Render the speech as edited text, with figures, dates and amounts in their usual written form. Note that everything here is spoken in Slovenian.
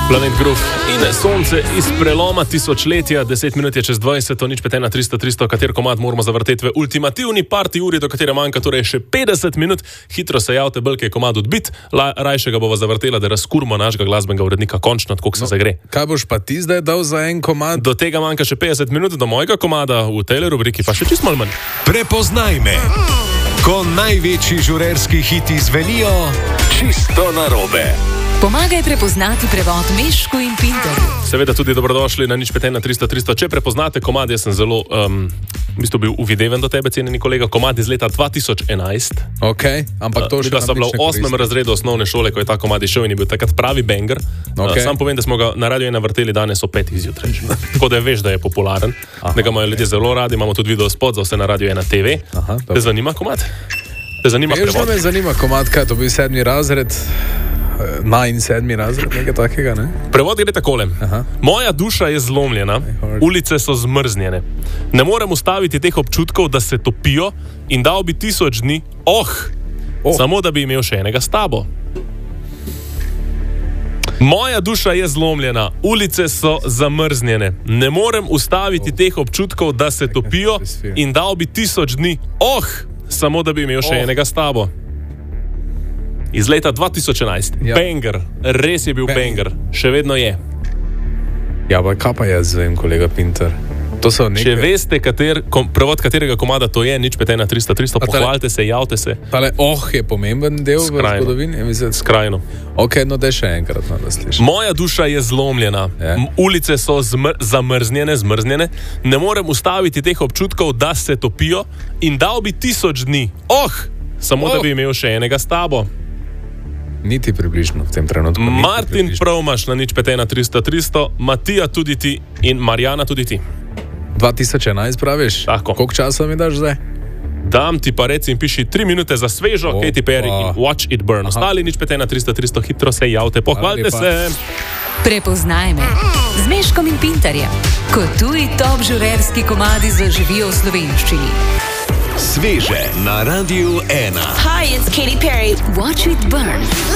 Planet Groove in sonce iz preloma tisočletja, 10 minut je čez 20, to nič 5 na 300, kater komad moramo zavrteti v ultimativni party uri, do katere manjka torej še 50 minut. Hitro se javte, belke je komad odbit, rajše ga bova zavrtela, da razkurmo našega glasbenega urednika končno, tako se zagre. Kaj boš pa ti zdaj dal za en komad? Do tega manjka še 50 minut, do mojega komada v tej rubriki pa še čist malo manj. Prepoznaj me, ko največji žurerski hiti zvenijo čisto narobe. Pomagaj prepoznati prevod Mešku in Pinterju. Seveda tudi dobrodošli na nič 5 na 300. Če prepoznate komad, jaz sem zelo v bistvu bil uvideven do tebe, cenjeni kolega, komad iz leta 2011. Ok, ampak to še nam bila v 8. razredu osnovne šole, ko je ta komad išel in je bil takrat pravi banger. Okay. Sam povem, da smo ga na Radio 1 vrteli danes o 5 zjutraj. Tako da veš, da je popularen, da ga imajo ljudje zelo radi, imamo tudi video spot za vse na Radio 1 TV. Te zanima komad? Te zanima prevod? Me zanima komad, kaj to bil 7. razred. In 7. razred, nekaj takega, ne? Prevod gre takole. Moja duša je zlomljena, ulice so zmrznjene. Ne morem ustaviti teh občutkov, da se topijo in dal bi 1000 dni, samo da bi imel še enega s tabo. Moja duša je zlomljena, ulice so zamrznjene. Ne morem ustaviti teh občutkov, da se topijo in dal bi 1000 dni, samo da bi imel še enega s tabo. Iz leta 2011. Ja. Banger. Res je bil banger. Še vedno je. Ja, pa kaj pa jaz vem, kolega Pinter? To so nekaj... Če veste, prevod katerega komada to je, nič 5 na 300, pohvalite se, javte se. Tale je pomemben del v zgodovini? Skrajno. Ok, no daj še enkrat, da slišim. Moja duša je zlomljena. Ulice so zmrznjene. Ne morem ustaviti teh občutkov, da se topijo in dal bi 1000 dni. Samo da bi imel še enega s tabo. Niti približno v tem trenutku. Martin Provmaš na nič 5 na 300, Matija tudi ti in Marjana tudi ti. 2011 praviš? Tako. Koliko časa mi daš zdaj? Dam ti pa reci in piši 3 minute za svežo Katy Perry in Watch It Burn. Ostali nič 5 na 300, hitro se javte, pohvalite se. Prepoznaj me z Meškom in Pinterjem, ko tuji top žurerski komadi zaživijo v slovenščini. Sveže na Radio 1. Hi, it's Katy Perry. Watch It Burn.